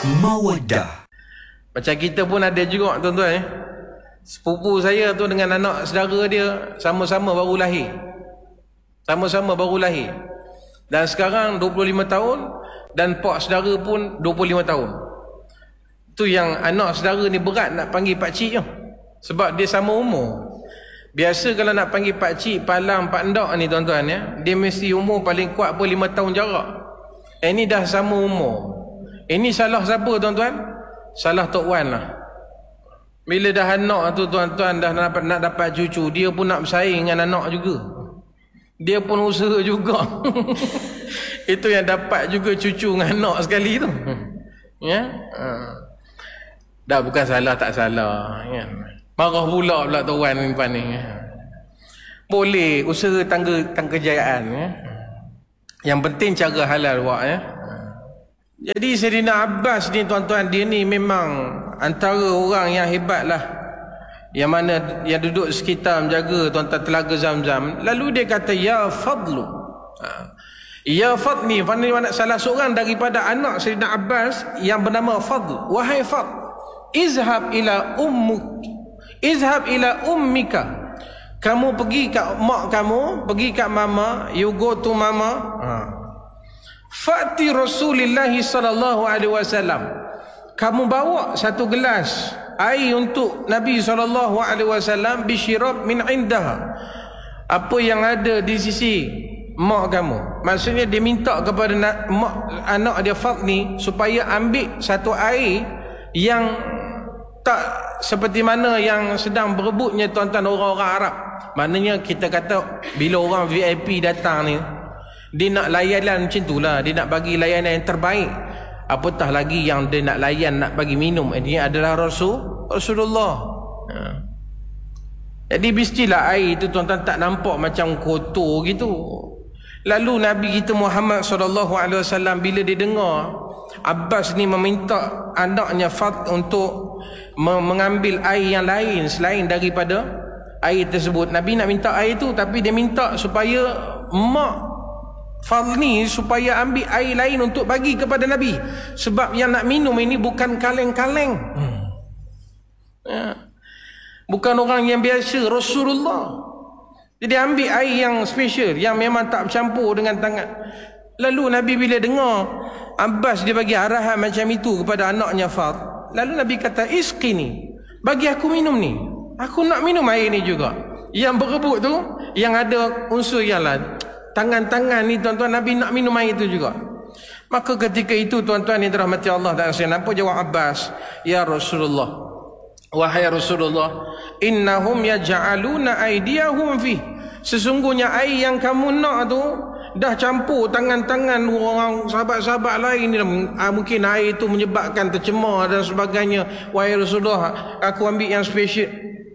Mawaddah. Macam kita pun ada juga tuan-tuan sepupu saya tu dengan anak saudara dia sama-sama baru lahir. Sama-sama baru lahir. Dan sekarang 25 tahun dan pak saudara pun 25 tahun. Tu yang anak saudara ni berat nak panggil pak cik je. Sebab dia sama umur. Biasa kalau nak panggil pak cik, pak lang, pak ndak ni tuan-tuan dia mesti umur paling kuat pun 5 tahun jarak. Ini dah sama umur. Ini salah siapa tuan-tuan? Salah Tok Wan lah. Bila dah anak tu tuan-tuan dah nak dapat cucu, dia pun nak bersaing dengan anak juga. Dia pun usaha juga. Itu yang dapat juga cucu dengan anak sekali tu. Ya. Dah bukan salah tak salah. Ya. Marah pula Tok Wan ni depan ni. Boleh usaha tangga kejayaan. Ya. Yang penting cara halal buat ya. Jadi Sayyidina Abbas ni tuan-tuan, dia ni memang antara orang yang hebat lah, yang mana yang duduk sekitar menjaga tuan-tuan telaga Zam-Zam. Lalu dia kata ya Fadlu, ya Fadli, salah seorang daripada anak Sayyidina Abbas yang bernama Fadl. Wahai Fadl, izhab ila ummika, kamu pergi kat mak kamu, pergi kat mama, you go to mama. Fa'ti Rasulullah sallallahu alaihi wasallam, kamu bawa satu gelas air untuk Nabi sallallahu alaihi wasallam, bisyirab min indaha, apa yang ada di sisi mak kamu. Maksudnya dia minta kepada mak anak dia Fadl ni supaya ambil satu air yang tak seperti mana yang sedang berebutnya tuan-tuan orang-orang Arab. Maknanya kita kata bila orang VIP datang ni, dia nak layanan macam tu lah. Dia nak bagi layanan yang terbaik. Apatah lagi yang dia nak layan, nak bagi minum. Ini adalah Rasulullah. Jadi mestilah air itu tuan-tuan tak nampak macam kotor gitu. Lalu Nabi kita Muhammad SAW bila dia dengar Abbas ni meminta anaknya Fadl untuk mengambil air yang lain selain daripada air tersebut, Nabi nak minta air tu, tapi dia minta supaya mak Fadl ni supaya ambil air lain untuk bagi kepada Nabi. Sebab yang nak minum ini bukan kaleng-kaleng. Bukan orang yang biasa, Rasulullah. Jadi ambil air yang special, yang memang tak bercampur dengan tangan. Lalu Nabi bila dengar Abbas dia bagi arahan macam itu kepada anaknya Fadl, lalu Nabi kata, isqini, bagi aku minum ni. Aku nak minum air ni juga. Yang berebut tu, yang ada unsur yang lain, tangan-tangan ni tuan-tuan, Nabi nak minum air itu juga. Maka ketika itu tuan-tuan yang dirahmati Allah dan Rasulullah, apa jawab Abbas? Ya Rasulullah, wahai Rasulullah, innahum yaj'aluna aydiyahum fi, sesungguhnya air yang kamu nak tu dah campur tangan-tangan orang sahabat-sahabat lain ni. Mungkin air itu menyebabkan tercemar dan sebagainya. Wahai Rasulullah, aku ambil yang special.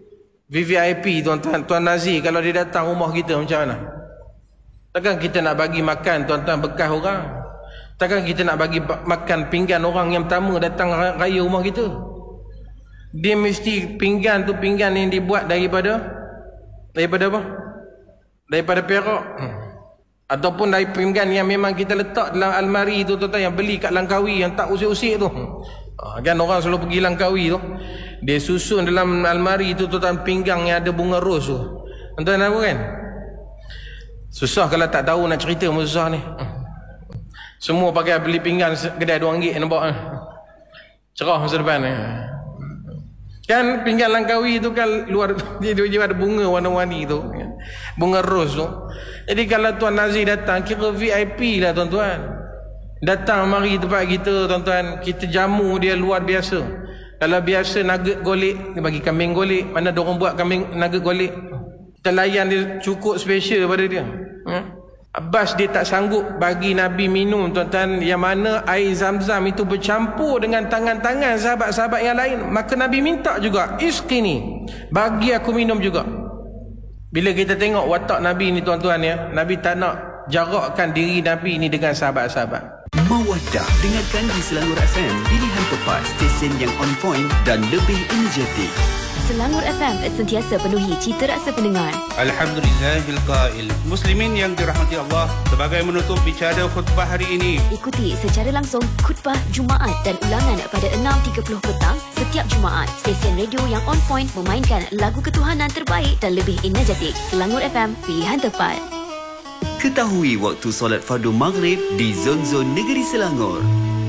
VVIP tuan-tuan, Tuan Nazir kalau dia datang rumah kita macam mana? Takkan kita nak bagi makan tuan-tuan bekas orang? Takkan kita nak bagi makan pinggan orang yang pertama datang raya rumah kita? Dia mesti pinggan tu pinggan yang dibuat daripada apa? Daripada perak. Ataupun dari pinggan yang memang kita letak dalam almari tu tuan-tuan, yang beli kat Langkawi yang tak usik-usik tu. Kan orang selalu pergi Langkawi tu, dia susun dalam almari tu tuan-tuan pinggan yang ada bunga ros tu. Tuan-tuan tahu kan? Susah kalau tak tahu nak cerita pun susah ni. Semua pakai beli pinggan kedai RM2 nampak. Cerah masa depan ni. Kan pinggan Langkawi tu kan luar dia ada bunga warna-warni tu. Bunga ros tu. Jadi kalau Tuan Nazir datang, kira VIP lah tuan-tuan. Datang mari tempat kita tuan-tuan, kita jamu dia luar biasa. Kalau biasa nugget golek, dia bagi kambing golek. Mana dia orang buat kambing nugget golek, kita layan dia cukup special pada dia. Abbas dia tak sanggup bagi Nabi minum tuan-tuan, yang mana air Zam-Zam itu bercampur dengan tangan-tangan sahabat-sahabat yang lain. Maka Nabi minta juga, isqini, bagi aku minum juga. Bila kita tengok watak Nabi ni tuan-tuan ya, Nabi tak nak jarakkan diri Nabi ni dengan sahabat-sahabat. Mawaddah, dengarkan di Selangor FM, pilihan tepat, stesen yang on point dan lebih energetik. Selangor FM sentiasa penuhi cita rasa pendengar. Alhamdulillahil qail. Muslimin yang dirahmati Allah, sebagai menutup bicara khutbah hari ini, Ikuti secara langsung khutbah Jumaat dan ulangan pada 6.30 petang setiap Jumaat. Stesen radio yang on point memainkan lagu ketuhanan terbaik dan lebih energetik. Selangor FM, pilihan tepat. Ketahui waktu solat fardu maghrib di zon-zon negeri Selangor.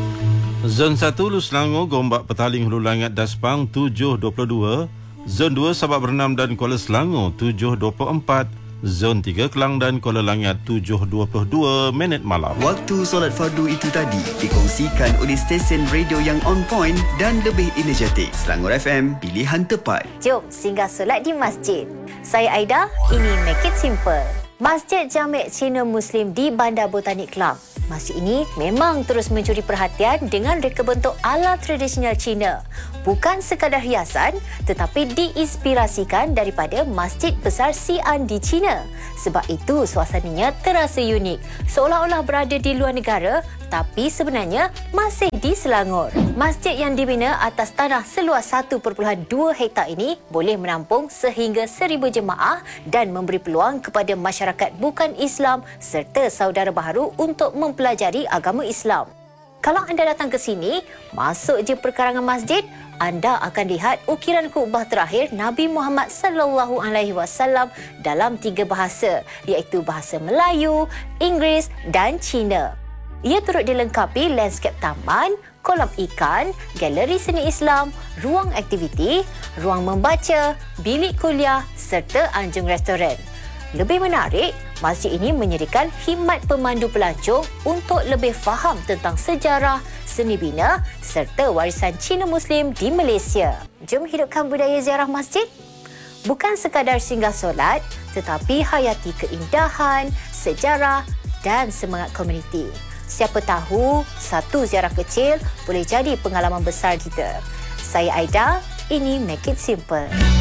Zon 1 Hulu Selangor, Gombak Petaling Hulu Langat Daspang 7.22. Zon 2 Sabak Bernam dan Kuala Selangor 7.24. Zon 3 Kelang dan Kuala Langat 7.22 minit malam. Waktu solat fardu itu tadi dikongsikan oleh stesen radio yang on point dan lebih energetik. Selangor FM, pilihan tepat. Jom singgah solat di masjid. Saya Aida, ini Make It Simple. Masjid Jamek Cina Muslim di Bandar Botanik Kelang. Masjid ini memang terus mencuri perhatian dengan reka bentuk ala tradisional Cina. Bukan sekadar hiasan, tetapi diinspirasikan daripada Masjid Besar Xi'an di China. Sebab itu suasananya terasa unik, seolah-olah berada di luar negara, tapi sebenarnya masih di Selangor. Masjid yang dibina atas tanah seluas 1.2 hektar ini boleh menampung sehingga 1,000 jemaah dan memberi peluang kepada masyarakat bukan Islam serta saudara baharu untuk mempelajari agama Islam. Kalau anda datang ke sini, masuk je perkarangan masjid, anda akan lihat ukiran khutbah terakhir Nabi Muhammad sallallahu alaihi wasallam dalam 3 bahasa, iaitu bahasa Melayu, Inggeris dan Cina. Ia turut dilengkapi lanskap taman, kolam ikan, galeri seni Islam, ruang aktiviti, ruang membaca, bilik kuliah serta anjung restoran. Lebih menarik, masjid ini menyediakan khidmat pemandu pelancong untuk lebih faham tentang sejarah, seni bina serta warisan Cina Muslim di Malaysia. Jom hidupkan budaya ziarah masjid. Bukan sekadar singgah solat, tetapi hayati keindahan, sejarah dan semangat komuniti. Siapa tahu, satu ziarah kecil boleh jadi pengalaman besar kita. Saya Aida, ini Make It Simple.